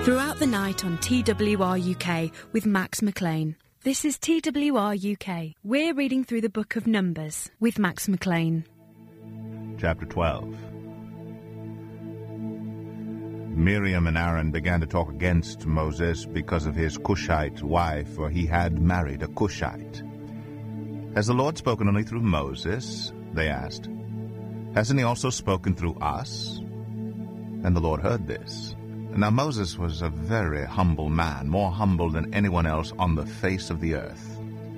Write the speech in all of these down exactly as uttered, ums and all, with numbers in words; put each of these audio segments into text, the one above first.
Throughout the night on T W R U K with Max McLean. This is T W R U K. We're reading through the book of Numbers with Max McLean. Chapter twelve. Miriam and Aaron began to talk against Moses because of his Cushite wife, for he had married a Cushite. "Has the Lord spoken only through Moses?" they asked. "Hasn't he also spoken through us?" And the Lord heard this. Now Moses was a very humble man, more humble than anyone else on the face of the earth.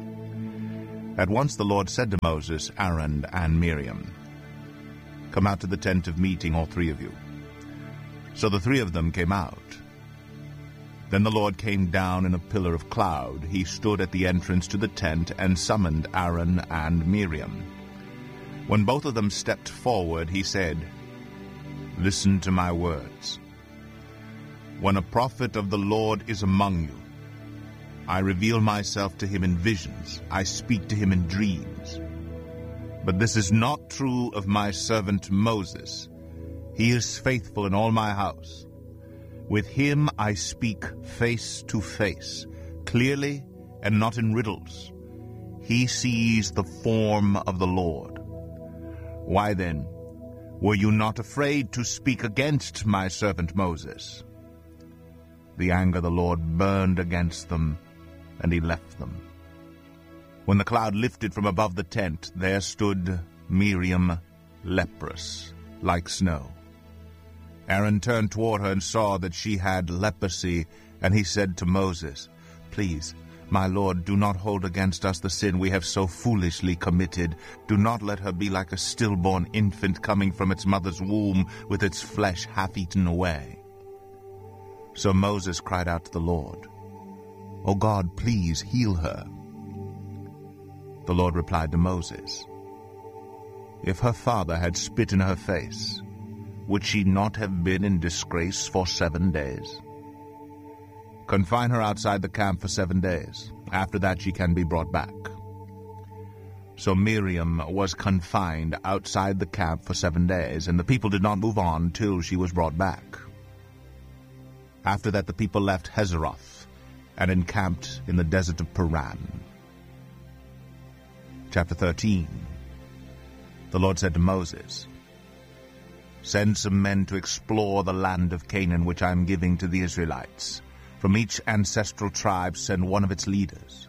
At once the Lord said to Moses, Aaron, and Miriam, "Come out to the tent of meeting, all three of you." So the three of them came out. Then the Lord came down in a pillar of cloud. He stood at the entrance to the tent and summoned Aaron and Miriam. When both of them stepped forward, he said, "Listen to my words. When a prophet of the Lord is among you, I reveal myself to him in visions. I speak to him in dreams. But this is not true of my servant Moses. He is faithful in all my house. With him I speak face to face, clearly and not in riddles. He sees the form of the Lord. Why then, were you not afraid to speak against my servant Moses?" The anger of the Lord burned against them, and he left them. When the cloud lifted from above the tent, there stood Miriam, leprous, like snow. Aaron turned toward her and saw that she had leprosy, and he said to Moses, "Please, my Lord, do not hold against us the sin we have so foolishly committed. Do not let her be like a stillborn infant coming from its mother's womb with its flesh half eaten away." So Moses cried out to the Lord, "O God, please heal her." The Lord replied to Moses, "If her father had spit in her face, would she not have been in disgrace for seven days? Confine her outside the camp for seven days. After that she can be brought back." So Miriam was confined outside the camp for seven days, and the people did not move on till she was brought back. After that the people left Hazeroth and encamped in the desert of Paran. Chapter thirteen. The Lord said to Moses, "Send some men to explore the land of Canaan which I am giving to the Israelites. From each ancestral tribe send one of its leaders."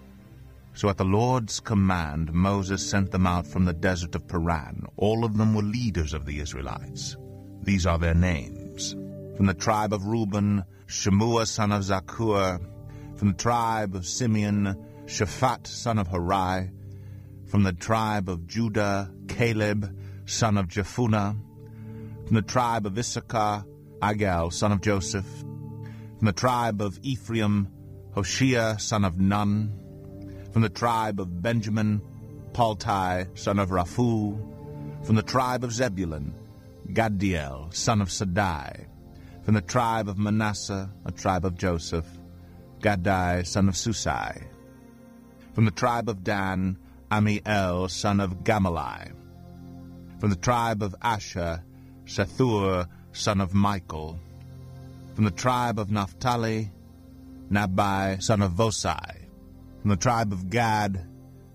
So at the Lord's command Moses sent them out from the desert of Paran. All of them were leaders of the Israelites. These are their names. From the tribe of Reuben, Shemua son of Zakur. From the tribe of Simeon, Shaphat son of Hori. From the tribe of Judah, Caleb son of Jephunneh. From the tribe of Issachar, Agal son of Joseph. From the tribe of Ephraim, Hoshea son of Nun. From the tribe of Benjamin, Paltai son of Raphu. From the tribe of Zebulun, Gaddiel son of Sadai. From the tribe of Manasseh, a tribe of Joseph, Gaddai son of Susai. From the tribe of Dan, Amiel son of Gamaliel. From the tribe of Asher, Sethur son of Michael. From the tribe of Naphtali, Nabai son of Vosai. From the tribe of Gad,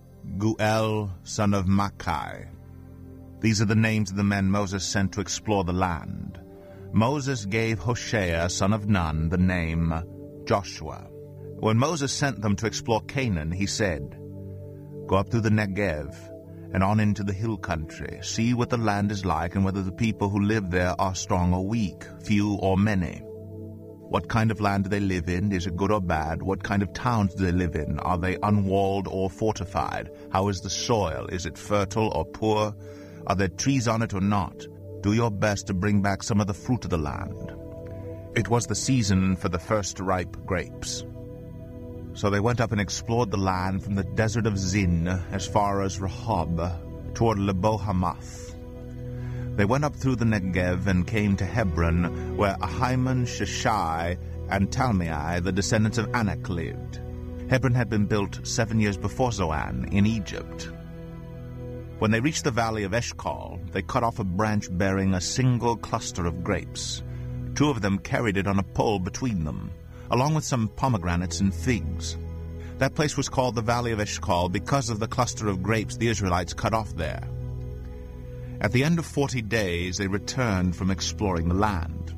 Guel son of Makai. These are the names of the men Moses sent to explore the land. Moses gave Hoshea son of Nun the name Joshua. When Moses sent them to explore Canaan, he said, "Go up through the Negev and on into the hill country. See what the land is like and whether the people who live there are strong or weak, few or many. What kind of land do they live in? Is it good or bad? What kind of towns do they live in? Are they unwalled or fortified? How is the soil? Is it fertile or poor? Are there trees on it or not? Do your best to bring back some of the fruit of the land." It was the season for the first ripe grapes. So they went up and explored the land from the desert of Zin as far as Rehob, toward Lebo-Hamath. They went up through the Negev and came to Hebron, where Ahiman, Sheshai, and Talmai, the descendants of Anak, lived. Hebron had been built seven years before Zoan, in Egypt. When they reached the valley of Eshcol, they cut off a branch bearing a single cluster of grapes. Two of them carried it on a pole between them, along with some pomegranates and figs. That place was called the Valley of Eshcol because of the cluster of grapes the Israelites cut off there. At the end of forty days, they returned from exploring the land.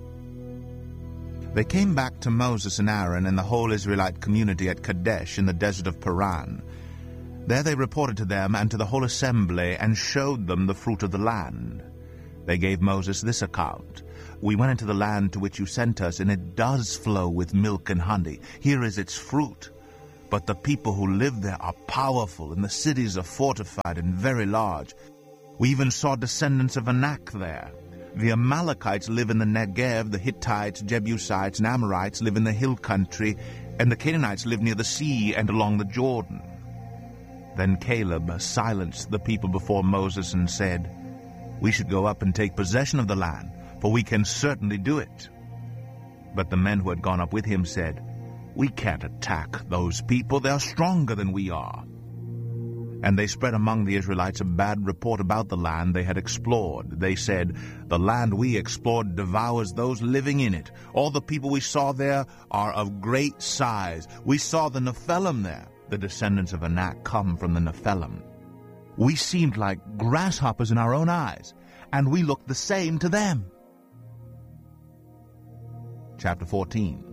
They came back to Moses and Aaron and the whole Israelite community at Kadesh in the desert of Paran. There they reported to them and to the whole assembly and showed them the fruit of the land. They gave Moses this account: "We went into the land to which you sent us, and it does flow with milk and honey. Here is its fruit. But the people who live there are powerful, and the cities are fortified and very large. We even saw descendants of Anak there. The Amalekites live in the Negev, the Hittites, Jebusites, and Amorites live in the hill country, and the Canaanites live near the sea and along the Jordan." Then Caleb silenced the people before Moses and said, "We should go up and take possession of the land, for we can certainly do it." But the men who had gone up with him said, "We can't attack those people. They are stronger than we are." And they spread among the Israelites a bad report about the land they had explored. They said, "The land we explored devours those living in it. All the people we saw there are of great size. We saw the Nephilim there." The descendants of Anak come from the Nephilim. "We seemed like grasshoppers in our own eyes, and we looked the same to them." Chapter fourteen.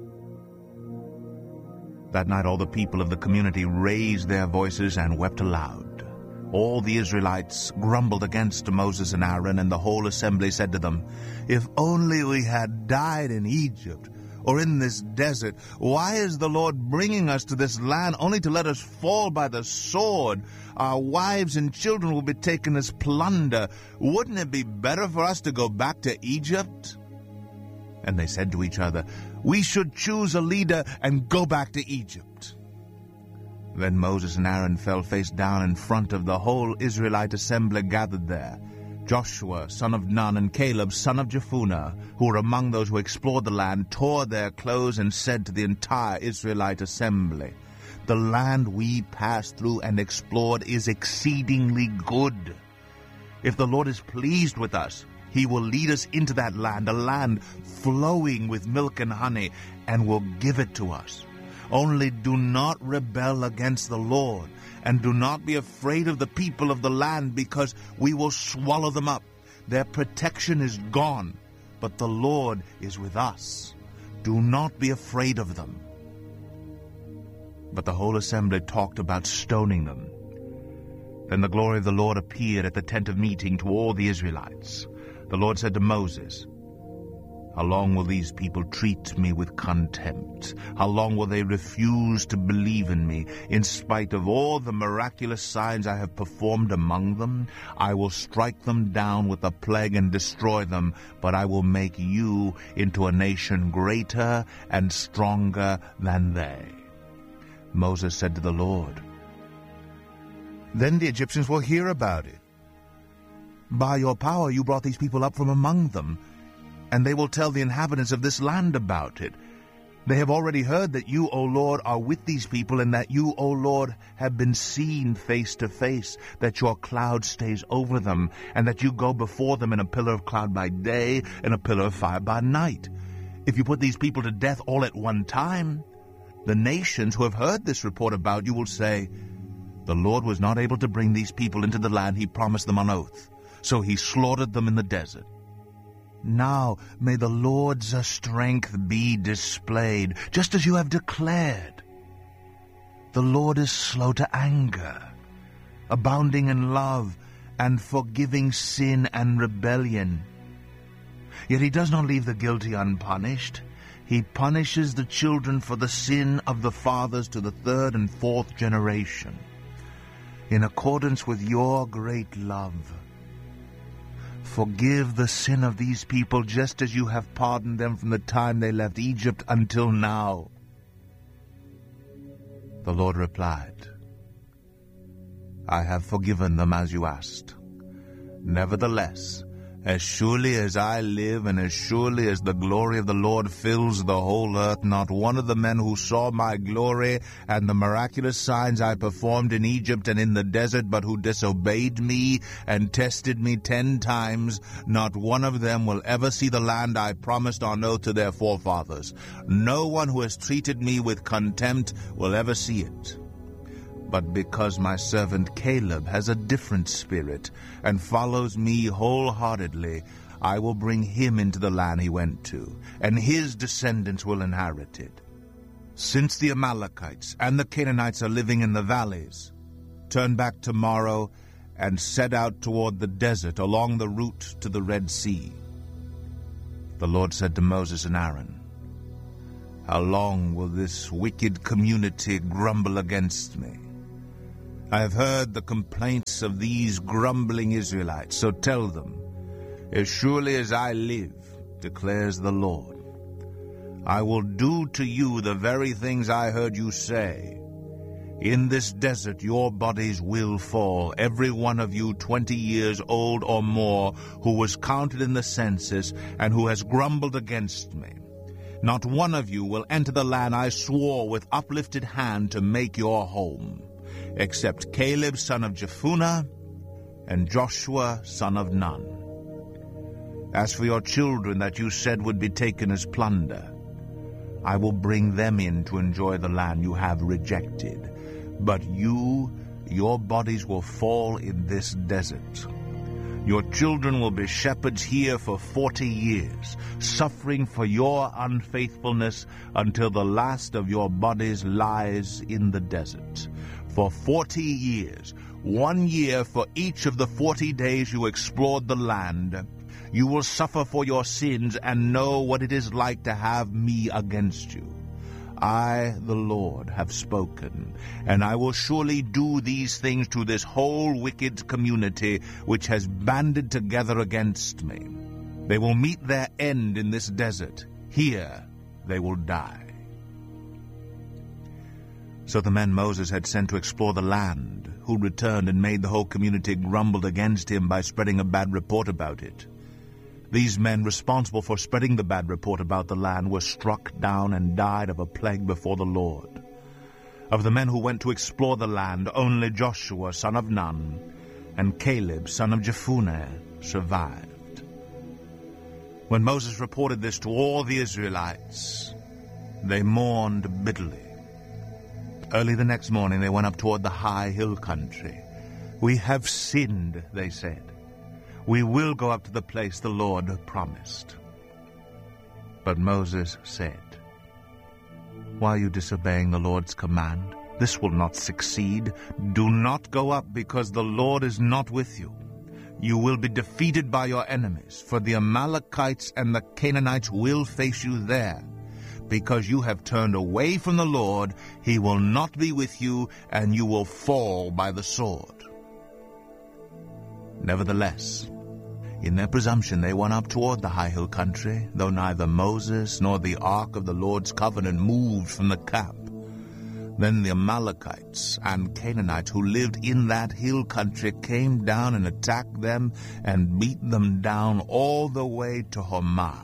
That night all the people of the community raised their voices and wept aloud. All the Israelites grumbled against Moses and Aaron, and the whole assembly said to them, "If only we had died in Egypt, or in this desert. Why is the Lord bringing us to this land only to let us fall by the sword? Our wives and children will be taken as plunder. Wouldn't it be better for us to go back to Egypt?" And they said to each other, "We should choose a leader and go back to Egypt." Then Moses and Aaron fell face down in front of the whole Israelite assembly gathered there. Joshua, son of Nun, and Caleb, son of Jephunneh, who were among those who explored the land, tore their clothes and said to the entire Israelite assembly, "The land we passed through and explored is exceedingly good. If the Lord is pleased with us, He will lead us into that land, a land flowing with milk and honey, and will give it to us. Only do not rebel against the Lord, and do not be afraid of the people of the land, because we will swallow them up. Their protection is gone, but the Lord is with us. Do not be afraid of them." But the whole assembly talked about stoning them. Then the glory of the Lord appeared at the tent of meeting to all the Israelites. The Lord said to Moses, "How long will these people treat me with contempt? How long will they refuse to believe in me? In spite of all the miraculous signs I have performed among them, I will strike them down with a plague and destroy them, but I will make you into a nation greater and stronger than they." Moses said to the Lord, "Then the Egyptians will hear about it. By your power you brought these people up from among them, and they will tell the inhabitants of this land about it. They have already heard that you, O Lord, are with these people, and that you, O Lord, have been seen face to face, that your cloud stays over them, and that you go before them in a pillar of cloud by day and a pillar of fire by night. If you put these people to death all at one time, the nations who have heard this report about you will say, 'The Lord was not able to bring these people into the land He promised them on oath, so He slaughtered them in the desert.' Now may the Lord's strength be displayed, just as you have declared. The Lord is slow to anger, abounding in love, and forgiving sin and rebellion. Yet He does not leave the guilty unpunished. He punishes the children for the sin of the fathers to the third and fourth generation, in accordance with your great love. Forgive the sin of these people just as you have pardoned them from the time they left Egypt until now." The Lord replied, "I have forgiven them as you asked. Nevertheless, As surely as I live, and as surely as the glory of the Lord fills the whole earth, not one of the men who saw my glory and the miraculous signs I performed in Egypt and in the desert, but who disobeyed me and tested me ten times, not one of them will ever see the land I promised on oath to their forefathers. No one who has treated me with contempt will ever see it. But because my servant Caleb has a different spirit and follows me wholeheartedly, I will bring him into the land he went to, and his descendants will inherit it. Since the Amalekites and the Canaanites are living in the valleys, turn back tomorrow and set out toward the desert along the route to the Red Sea. The Lord said to Moses and Aaron, How long will this wicked community grumble against me? I have heard the complaints of these grumbling Israelites, so tell them, As surely as I live, declares the Lord, I will do to you the very things I heard you say. In this desert your bodies will fall, every one of you twenty years old or more, who was counted in the census and who has grumbled against me. Not one of you will enter the land I swore with uplifted hand to make your home, except Caleb son of Jephunneh and Joshua son of Nun. As for your children that you said would be taken as plunder, I will bring them in to enjoy the land you have rejected. But you, your bodies will fall in this desert. Your children will be shepherds here for forty years, suffering for your unfaithfulness until the last of your bodies lies in the desert. For forty years, one year for each of the forty days you explored the land, you will suffer for your sins and know what it is like to have me against you. I, the Lord, have spoken, and I will surely do these things to this whole wicked community which has banded together against me. They will meet their end in this desert. Here they will die. So the men Moses had sent to explore the land, who returned and made the whole community grumble against him by spreading a bad report about it. These men responsible for spreading the bad report about the land were struck down and died of a plague before the Lord. Of the men who went to explore the land, only Joshua son of Nun and Caleb son of Jephunneh survived. When Moses reported this to all the Israelites, they mourned bitterly. Early the next morning they went up toward the high hill country. We have sinned, they said. We will go up to the place the Lord promised. But Moses said, Why are you disobeying the Lord's command? This will not succeed. Do not go up, because the Lord is not with you. You will be defeated by your enemies, for the Amalekites and the Canaanites will face you there. Because you have turned away from the Lord, he will not be with you, and you will fall by the sword. Nevertheless, in their presumption they went up toward the high hill country, though neither Moses nor the ark of the Lord's covenant moved from the camp. Then the Amalekites and Canaanites who lived in that hill country came down and attacked them and beat them down all the way to Hormah.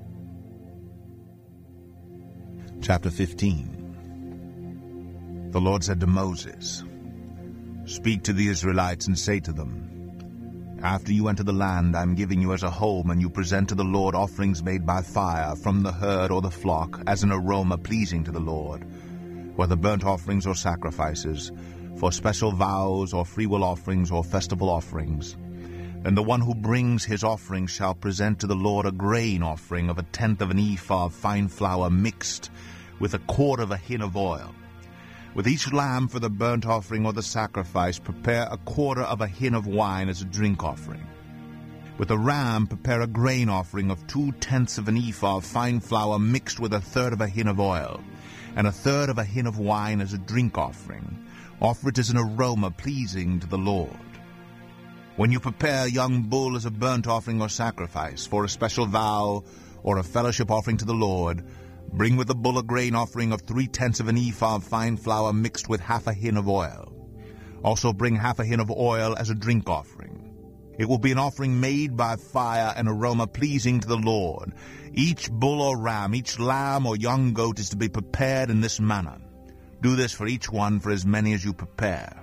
Chapter fifteen. The Lord said to Moses, Speak to the Israelites and say to them, After you enter the land I am giving you as a home, and you present to the Lord offerings made by fire from the herd or the flock, as an aroma pleasing to the Lord, whether burnt offerings or sacrifices, for special vows or freewill offerings or festival offerings, then the one who brings his offering shall present to the Lord a grain offering of a tenth of an ephah of fine flour mixed with a quarter of a hin of oil. With each lamb for the burnt offering or the sacrifice, prepare a quarter of a hin of wine as a drink offering. With the ram, prepare a grain offering of two-tenths of an ephah of fine flour mixed with a third of a hin of oil, and a third of a hin of wine as a drink offering. Offer it as an aroma pleasing to the Lord. When you prepare a young bull as a burnt offering or sacrifice, for a special vow or a fellowship offering to the Lord, bring with the bull a grain offering of three-tenths of an ephah of fine flour mixed with half a hin of oil. Also bring half a hin of oil as a drink offering. It will be an offering made by fire, an aroma pleasing to the Lord. Each bull or ram, each lamb or young goat is to be prepared in this manner. Do this for each one, for as many as you prepare.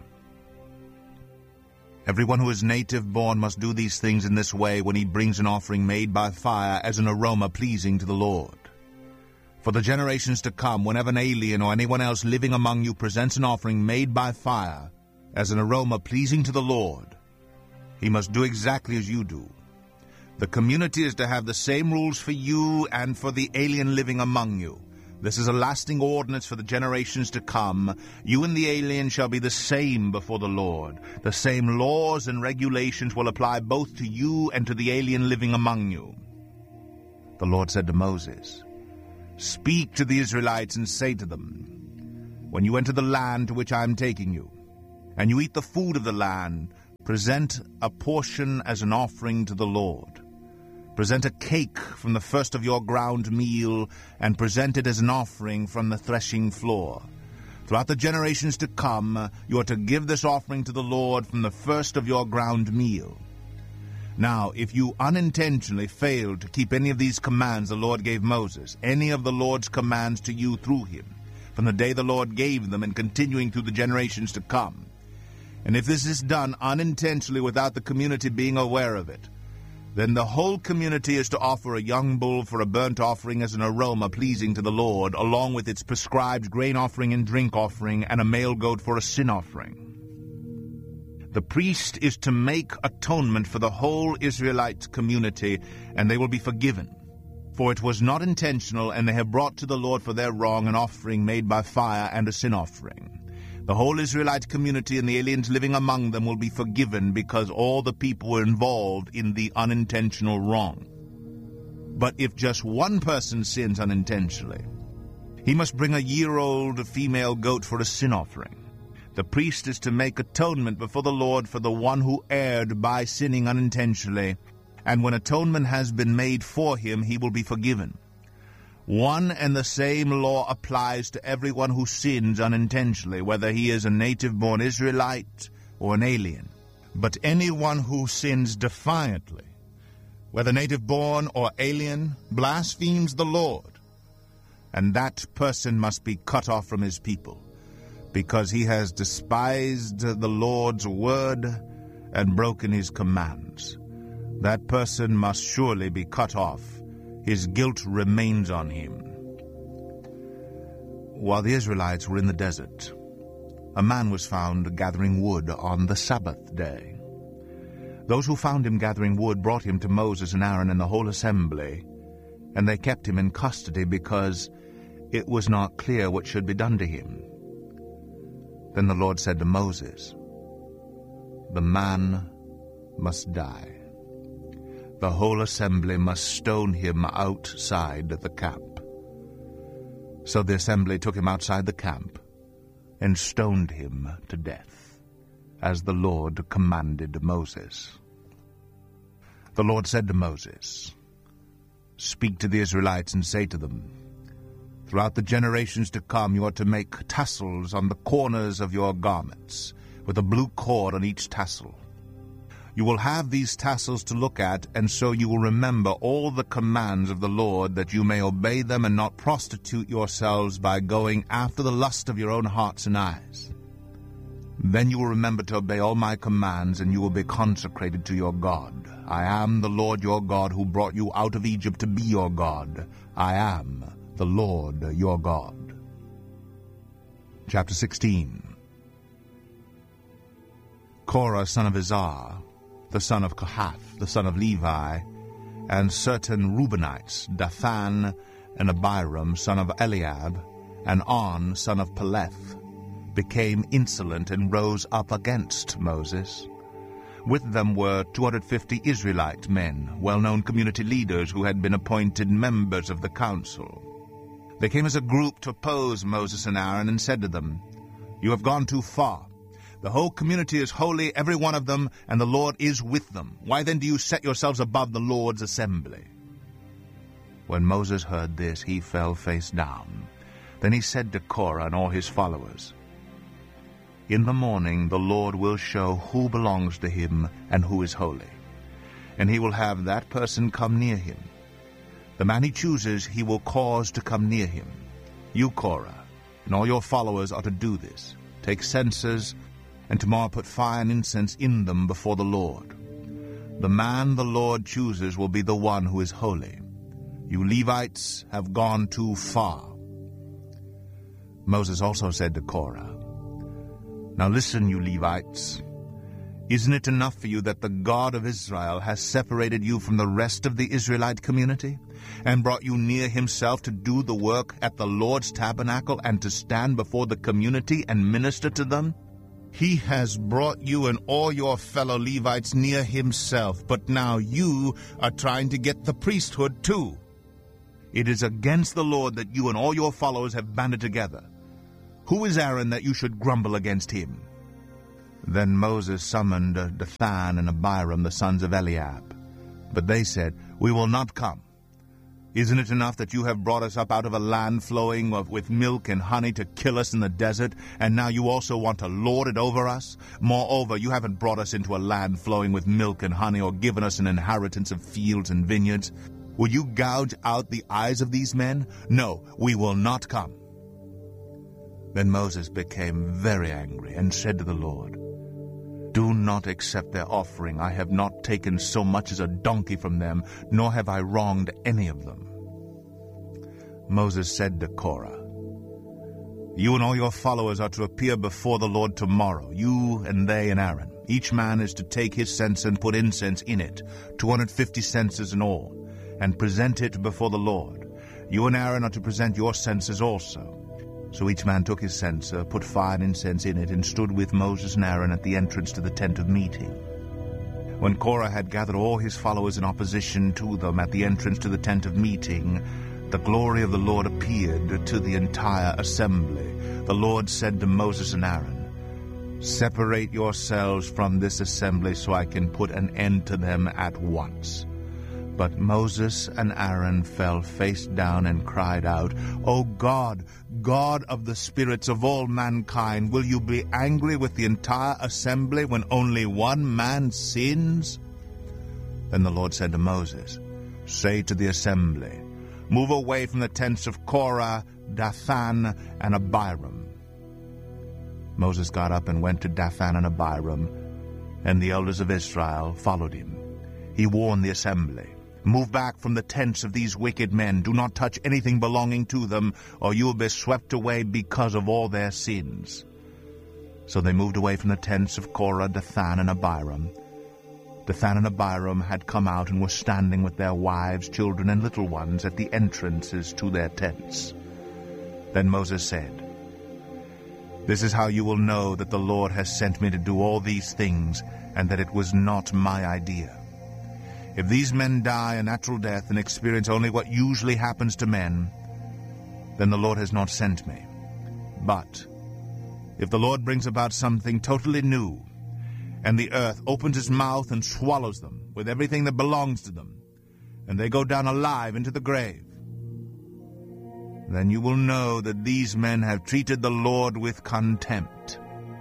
Everyone who is native-born must do these things in this way when he brings an offering made by fire as an aroma pleasing to the Lord. For the generations to come, whenever an alien or anyone else living among you presents an offering made by fire as an aroma pleasing to the Lord, he must do exactly as you do. The community is to have the same rules for you and for the alien living among you. This is a lasting ordinance for the generations to come. You and the alien shall be the same before the Lord. The same laws and regulations will apply both to you and to the alien living among you. The Lord said to Moses, "Speak to the Israelites and say to them, when you enter the land to which I am taking you, and you eat the food of the land, present a portion as an offering to the Lord. Present a cake from the first of your ground meal, and present it as an offering from the threshing floor. Throughout the generations to come, you are to give this offering to the Lord from the first of your ground meal. Now, if you unintentionally fail to keep any of these commands the Lord gave Moses, any of the Lord's commands to you through him, from the day the Lord gave them and continuing through the generations to come, and if this is done unintentionally without the community being aware of it, then the whole community is to offer a young bull for a burnt offering as an aroma pleasing to the Lord, along with its prescribed grain offering and drink offering, and a male goat for a sin offering. The priest is to make atonement for the whole Israelite community, and they will be forgiven. For it was not intentional, and they have brought to the Lord for their wrong an offering made by fire and a sin offering. The whole Israelite community and the aliens living among them will be forgiven because all the people were involved in the unintentional wrong. But if just one person sins unintentionally, he must bring a year-old female goat for a sin offering. The priest is to make atonement before the Lord for the one who erred by sinning unintentionally, and when atonement has been made for him, he will be forgiven. One and the same law applies to everyone who sins unintentionally, whether he is a native-born Israelite or an alien. But anyone who sins defiantly, whether native-born or alien, blasphemes the Lord, and that person must be cut off from his people, because he has despised the Lord's word and broken his commands. That person must surely be cut off. His guilt remains on him. While the Israelites were in the desert, a man was found gathering wood on the Sabbath day. Those who found him gathering wood brought him to Moses and Aaron and the whole assembly, and they kept him in custody because it was not clear what should be done to him. Then the Lord said to Moses, "The man must die. The whole assembly must stone him outside the camp." So the assembly took him outside the camp and stoned him to death, as the Lord commanded Moses. The Lord said to Moses, "Speak to the Israelites and say to them, throughout the generations to come you are to make tassels on the corners of your garments, with a blue cord on each tassel. You will have these tassels to look at, and so you will remember all the commands of the Lord, that you may obey them and not prostitute yourselves by going after the lust of your own hearts and eyes. Then you will remember to obey all my commands, and you will be consecrated to your God. I am the Lord your God, who brought you out of Egypt to be your God. I am the Lord your God." Chapter sixteen. Korah son of Izhar, the son of Kohath, the son of Levi, and certain Reubenites, Dathan and Abiram, son of Eliab, and On, son of Peleth, became insolent and rose up against Moses. With them were two hundred fifty Israelite men, well-known community leaders who had been appointed members of the council. They came as a group to oppose Moses and Aaron and said to them, "You have gone too far. The whole community is holy, every one of them, and the Lord is with them. Why then do you set yourselves above the Lord's assembly?" When Moses heard this, he fell face down. Then he said to Korah and all his followers, "In the morning the Lord will show who belongs to him and who is holy. and he will have that person come near him. The man he chooses he will cause to come near him. You, Korah, and all your followers are to do this. Take censers, and tomorrow put fire and incense in them before the Lord. The man the Lord chooses will be the one who is holy. You Levites have gone too far. Moses also said to Korah, Now listen, you Levites. Isn't it enough for you that the God of Israel has separated you from the rest of the Israelite community and brought you near himself to do the work at the Lord's tabernacle and to stand before the community and minister to them? He has brought you and all your fellow Levites near himself, but now you are trying to get the priesthood too. It is against the Lord that you and all your followers have banded together. Who is Aaron that you should grumble against him? Then Moses summoned Dathan and Abiram, the sons of Eliab. But they said, We will not come. Isn't it enough that you have brought us up out of a land flowing with milk and honey to kill us in the desert, and now you also want to lord it over us? Moreover, you haven't brought us into a land flowing with milk and honey or given us an inheritance of fields and vineyards. Will you gouge out the eyes of these men? No, we will not come. Then Moses became very angry and said to the Lord, Do not accept their offering. I have not taken so much as a donkey from them, nor have I wronged any of them. Moses said to Korah, You and all your followers are to appear before the Lord tomorrow, you and they and Aaron. Each man is to take his censer and put incense in it, two hundred fifty censers in all, and present it before the Lord. You and Aaron are to present your censers also. So each man took his censer, put fire and incense in it, and stood with Moses and Aaron at the entrance to the tent of meeting. When Korah had gathered all his followers in opposition to them at the entrance to the tent of meeting, the glory of the Lord appeared to the entire assembly. The Lord said to Moses and Aaron, Separate yourselves from this assembly so I can put an end to them at once. But Moses and Aaron fell face down and cried out, O God, God of the spirits of all mankind, will you be angry with the entire assembly when only one man sins? Then the Lord said to Moses, Say to the assembly, Move away from the tents of Korah, Dathan, and Abiram. Moses got up and went to Dathan and Abiram, and the elders of Israel followed him. He warned the assembly, Move back from the tents of these wicked men. Do not touch anything belonging to them, or you will be swept away because of all their sins. So they moved away from the tents of Korah, Dathan, and Abiram. Dathan and Abiram had come out and were standing with their wives, children, and little ones at the entrances to their tents. Then Moses said, This is how you will know that the Lord has sent me to do all these things, and that it was not my idea. If these men die a natural death and experience only what usually happens to men, then the Lord has not sent me. But if the Lord brings about something totally new, and the earth opens its mouth and swallows them with everything that belongs to them, and they go down alive into the grave, then you will know that these men have treated the Lord with contempt.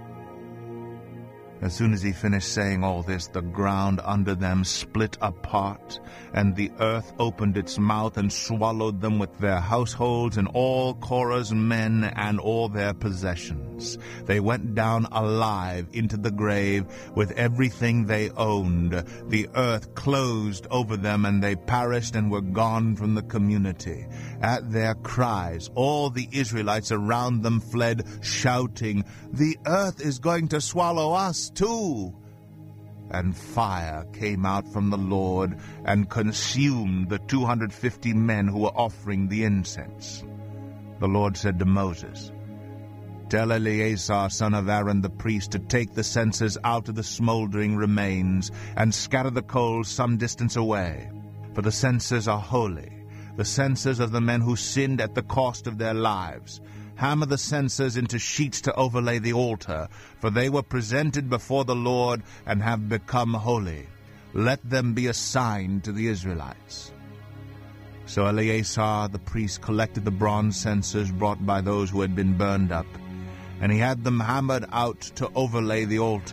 As soon as he finished saying all this, the ground under them split apart, and the earth opened its mouth and swallowed them with their households and all Korah's men and all their possessions. They went down alive into the grave with everything they owned. The earth closed over them, and they perished and were gone from the community. At their cries, all the Israelites around them fled, shouting, The earth is going to swallow us too. And fire came out from the Lord and consumed the two hundred fifty men who were offering the incense. The Lord said to Moses, Tell Eleazar, son of Aaron the priest, to take the censers out of the smoldering remains and scatter the coals some distance away, for the censers are holy, the censers of the men who sinned at the cost of their lives. Hammer the censers into sheets to overlay the altar, for they were presented before the Lord and have become holy. Let them be a sign to the Israelites. So Eleazar the priest collected the bronze censers brought by those who had been burned up, and he had them hammered out to overlay the altar.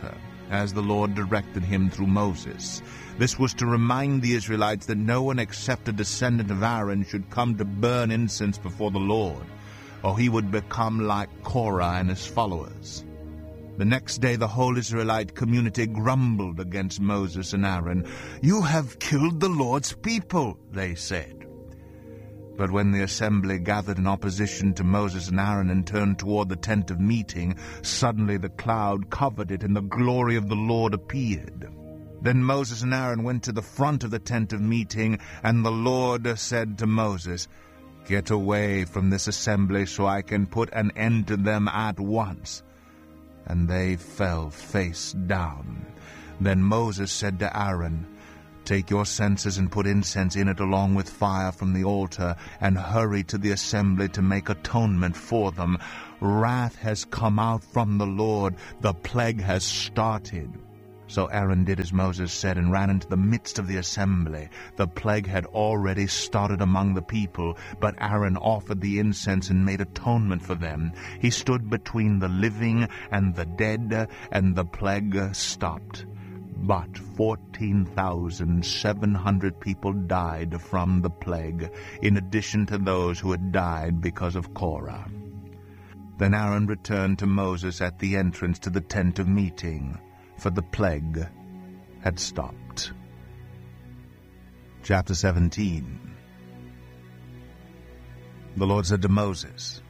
as the Lord directed him through Moses. This was to remind the Israelites that no one except a descendant of Aaron should come to burn incense before the Lord, or he would become like Korah and his followers. The next day the whole Israelite community grumbled against Moses and Aaron. "You have killed the Lord's people," they said. But when the assembly gathered in opposition to Moses and Aaron and turned toward the tent of meeting, suddenly the cloud covered it, and the glory of the Lord appeared. Then Moses and Aaron went to the front of the tent of meeting, and the Lord said to Moses, "Get away from this assembly so I can put an end to them at once." And they fell face down. Then Moses said to Aaron, "Take your censers and put incense in it along with fire from the altar, and hurry to the assembly to make atonement for them. Wrath has come out from the Lord. The plague has started." So Aaron did as Moses said and ran into the midst of the assembly. The plague had already started among the people, but Aaron offered the incense and made atonement for them. He stood between the living and the dead, and the plague stopped. But fourteen thousand seven hundred people died from the plague, in addition to those who had died because of Korah. Then Aaron returned to Moses at the entrance to the tent of meeting, for the plague had stopped. Chapter seventeen. The Lord said to Moses,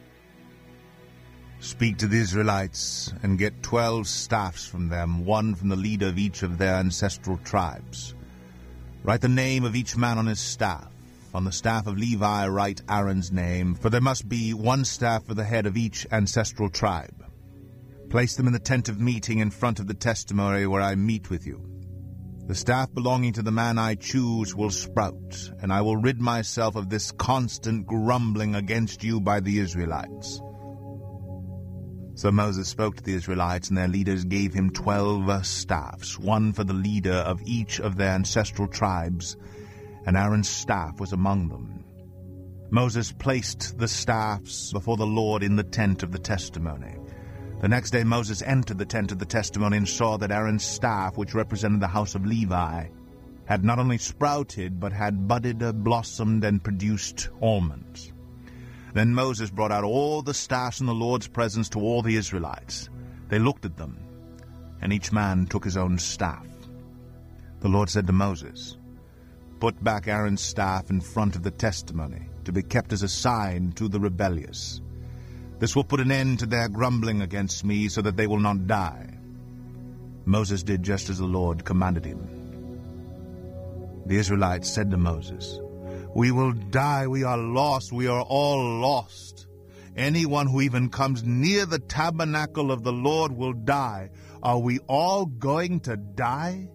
"Speak to the Israelites and get twelve staffs from them, one from the leader of each of their ancestral tribes. Write the name of each man on his staff. On the staff of Levi write Aaron's name, for there must be one staff for the head of each ancestral tribe. Place them in the tent of meeting in front of the testimony where I meet with you. The staff belonging to the man I choose will sprout, and I will rid myself of this constant grumbling against you by the Israelites." So Moses spoke to the Israelites, and their leaders gave him twelve staffs, one for the leader of each of their ancestral tribes, and Aaron's staff was among them. Moses placed the staffs before the Lord in the tent of the testimony. The next day Moses entered the tent of the testimony and saw that Aaron's staff, which represented the house of Levi, had not only sprouted, but had budded, blossomed, and produced almonds. Then Moses brought out all the staffs in the Lord's presence to all the Israelites. They looked at them, and each man took his own staff. The Lord said to Moses, "Put back Aaron's staff in front of the testimony, to be kept as a sign to the rebellious. This will put an end to their grumbling against me, so that they will not die." Moses did just as the Lord commanded him. The Israelites said to Moses, "We will die, we are lost, we are all lost. Anyone who even comes near the tabernacle of the Lord will die. Are we all going to die?"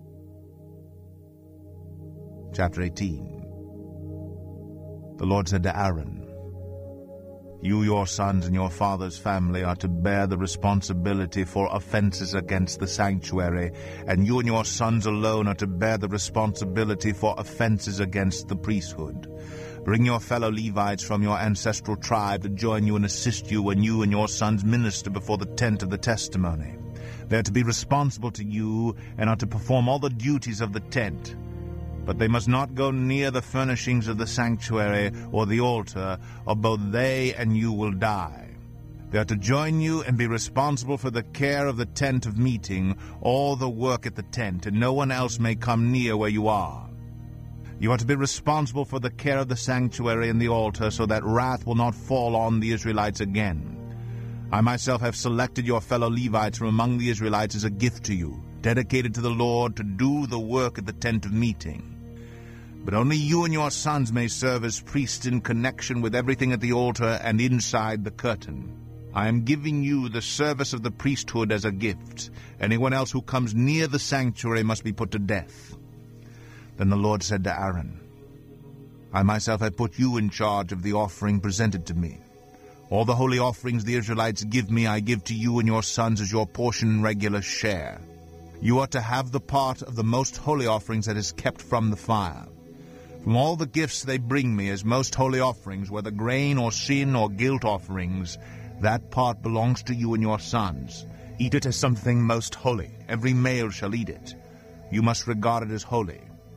Chapter eighteen. The Lord said to Aaron, "You, your sons, and your father's family are to bear the responsibility for offenses against the sanctuary, and you and your sons alone are to bear the responsibility for offenses against the priesthood. Bring your fellow Levites from your ancestral tribe to join you and assist you when you and your sons minister before the tent of the testimony. They are to be responsible to you and are to perform all the duties of the tent. But they must not go near the furnishings of the sanctuary or the altar, or both they and you will die. They are to join you and be responsible for the care of the tent of meeting, all the work at the tent, and no one else may come near where you are. You are to be responsible for the care of the sanctuary and the altar, so that wrath will not fall on the Israelites again. I myself have selected your fellow Levites from among the Israelites as a gift to you, dedicated to the Lord to do the work at the tent of meeting. But only you and your sons may serve as priests in connection with everything at the altar and inside the curtain. I am giving you the service of the priesthood as a gift. Anyone else who comes near the sanctuary must be put to death." Then the Lord said to Aaron, "I myself have put you in charge of the offering presented to me. All the holy offerings the Israelites give me I give to you and your sons as your portion and regular share. You are to have the part of the most holy offerings that is kept from the fire. From all the gifts they bring me as most holy offerings, whether grain or sin or guilt offerings, that part belongs to you and your sons. Eat it as something most holy. Every male shall eat it. You must regard it as holy.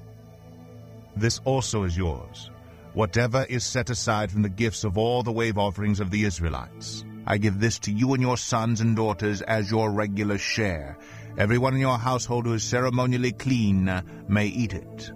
This also is yours, whatever is set aside from the gifts of all the wave offerings of the Israelites. I give this to you and your sons and daughters as your regular share. Everyone in your household who is ceremonially clean may eat it.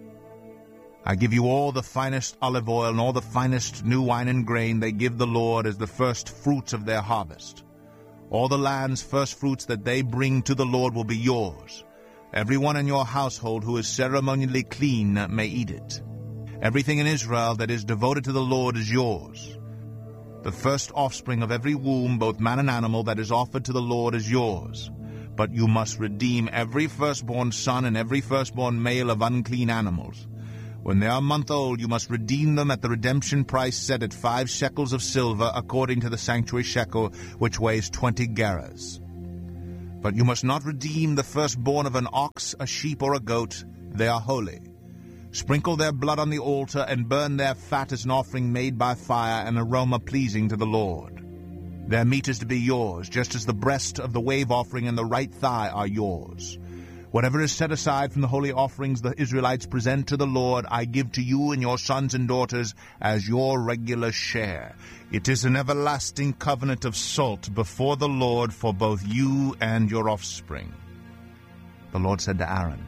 I give you all the finest olive oil and all the finest new wine and grain they give the Lord as the first fruits of their harvest. All the land's first fruits that they bring to the Lord will be yours. Everyone in your household who is ceremonially clean may eat it. Everything in Israel that is devoted to the Lord is yours. The first offspring of every womb, both man and animal, that is offered to the Lord is yours. But you must redeem every firstborn son and every firstborn male of unclean animals. When they are a month old, you must redeem them at the redemption price set at five shekels of silver, according to the sanctuary shekel, which weighs twenty gerahs. But you must not redeem the firstborn of an ox, a sheep, or a goat. They are holy. Sprinkle their blood on the altar and burn their fat as an offering made by fire, an aroma pleasing to the Lord. Their meat is to be yours, just as the breast of the wave offering and the right thigh are yours. Whatever is set aside from the holy offerings the Israelites present to the Lord, I give to you and your sons and daughters as your regular share. It is an everlasting covenant of salt before the Lord for both you and your offspring. The Lord said to Aaron,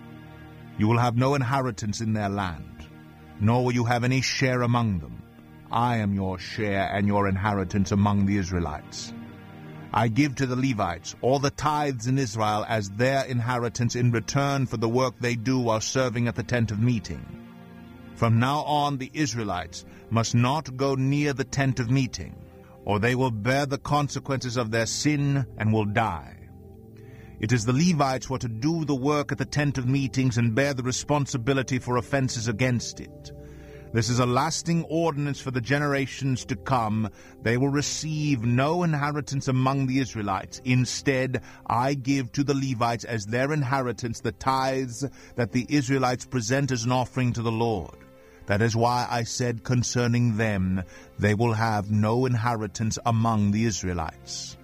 You will have no inheritance in their land, nor will you have any share among them. I am your share and your inheritance among the Israelites. I give to the Levites all the tithes in Israel as their inheritance in return for the work they do while serving at the tent of meeting. From now on the Israelites must not go near the tent of meeting, or they will bear the consequences of their sin and will die. It is the Levites who are to do the work at the tent of meetings and bear the responsibility for offenses against it. This is a lasting ordinance for the generations to come. They will receive no inheritance among the Israelites. Instead, I give to the Levites as their inheritance the tithes that the Israelites present as an offering to the Lord. That is why I said concerning them, they will have no inheritance among the Israelites.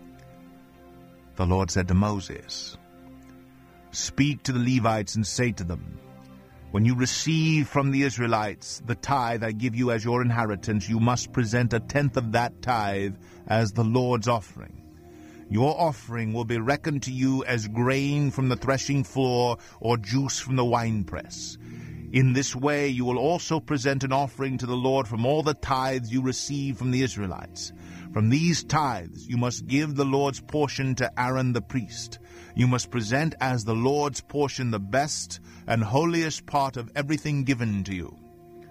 The Lord said to Moses, Speak to the Levites and say to them, When you receive from the Israelites the tithe I give you as your inheritance, you must present a tenth of that tithe as the Lord's offering. Your offering will be reckoned to you as grain from the threshing floor or juice from the winepress. In this way you will also present an offering to the Lord from all the tithes you receive from the Israelites. From these tithes you must give the Lord's portion to Aaron the priest. You must present as the Lord's portion the best and holiest part of everything given to you.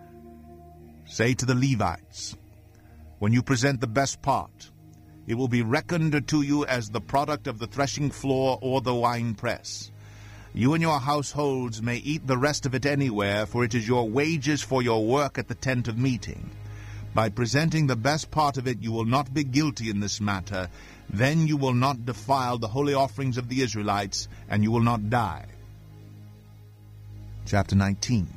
Say to the Levites, When you present the best part, it will be reckoned to you as the product of the threshing floor or the winepress. You and your households may eat the rest of it anywhere, for it is your wages for your work at the tent of meeting. By presenting the best part of it, you will not be guilty in this matter. Then you will not defile the holy offerings of the Israelites, and you will not die. Chapter nineteen.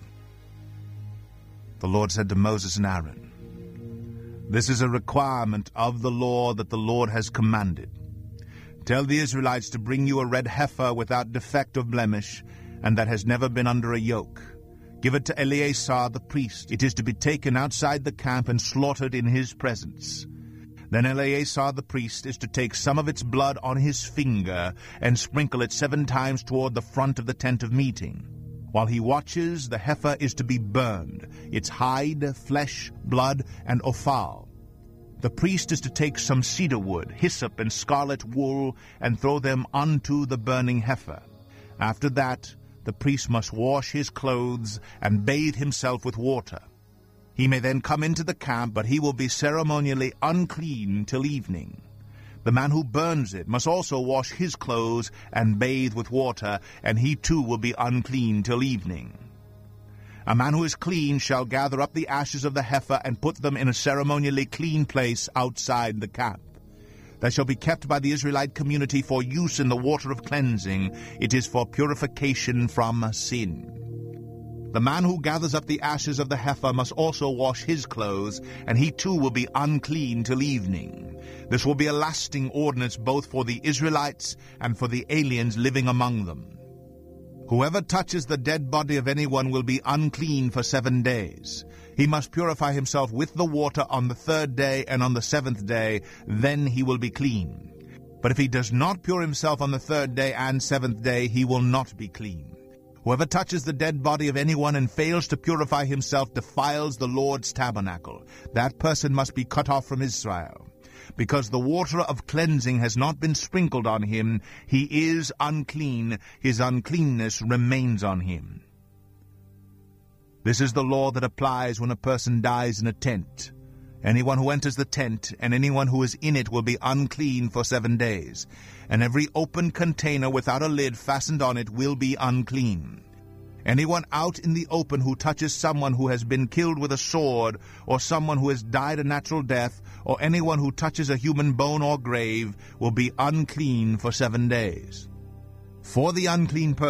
The Lord said to Moses and Aaron, This is a requirement of the law that the Lord has commanded. Tell the Israelites to bring you a red heifer without defect or blemish, and that has never been under a yoke. Give it to Eleazar the priest. It is to be taken outside the camp and slaughtered in his presence. Then Eleazar the priest is to take some of its blood on his finger and sprinkle it seven times toward the front of the tent of meeting. While he watches, the heifer is to be burned, its hide, flesh, blood, and offal. The priest is to take some cedar wood, hyssop, and scarlet wool, and throw them unto the burning heifer. After that, the priest must wash his clothes and bathe himself with water. He may then come into the camp, but he will be ceremonially unclean till evening. The man who burns it must also wash his clothes and bathe with water, and he too will be unclean till evening. A man who is clean shall gather up the ashes of the heifer and put them in a ceremonially clean place outside the camp. They shall be kept by the Israelite community for use in the water of cleansing. It is for purification from sin. The man who gathers up the ashes of the heifer must also wash his clothes, and he too will be unclean till evening. This will be a lasting ordinance both for the Israelites and for the aliens living among them. Whoever touches the dead body of anyone will be unclean for seven days. He must purify himself with the water on the third day and on the seventh day, then he will be clean. But if he does not pure himself on the third day and seventh day, he will not be clean. Whoever touches the dead body of anyone and fails to purify himself defiles the Lord's tabernacle. That person must be cut off from Israel. Because the water of cleansing has not been sprinkled on him, he is unclean. His uncleanness remains on him. This is the law that applies when a person dies in a tent. Anyone who enters the tent and anyone who is in it will be unclean for seven days, and every open container without a lid fastened on it will be unclean. Anyone out in the open who touches someone who has been killed with a sword, or someone who has died a natural death, or anyone who touches a human bone or grave will be unclean for seven days. For the unclean person,